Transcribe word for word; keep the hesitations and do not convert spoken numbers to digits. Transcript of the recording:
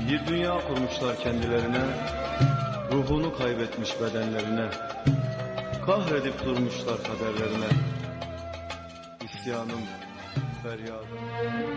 Bir dünya kurmuşlar kendilerine, ruhunu kaybetmiş bedenlerine, kahredip durmuşlar kaderlerine. İsyanım, feryadım.